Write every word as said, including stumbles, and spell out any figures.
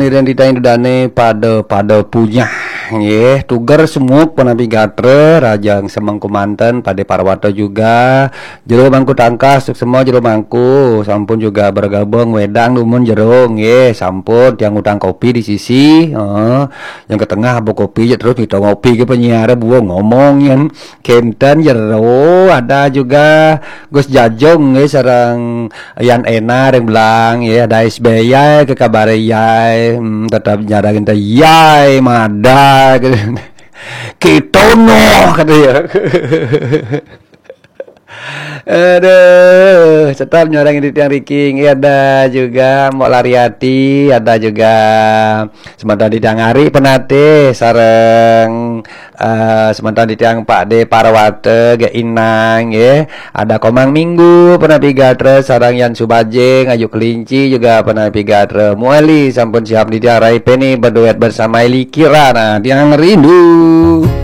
Dan ditain dane pada pada punya ye tugar semuk penapi gatre rajang semangku manten pada parwata juga jero mangku tangkas semua jero mangku sampun juga bergabung wedang lumun jerung ye sampun yang utang kopi di sisi uh, yang ke tengah bu kopi ya terus kita ngopi ke penyiar buang ngomong yang kenten jero ada juga Gus Jajong ye sarang Yan Enar yang bilang ya ada S B Y ke kabar yai hmm, tetap nyarakin teh yai mada gitu. Kitono katanya. Aduh, tetap nyorang di tiang riking. Ada juga Mbok Lariati, ada juga sementara di tiang Ari penate sareng uh, sementara di tiang Pak De Parawate ge Inang ya. Ada Komang Minggu pernah pigatre sarang Yan Subajeng, Ayu Kelinci juga pernah pigatre. Muali sampun siap di tiang Rai Peni berduet bersama Eli Kirana tiang rindu.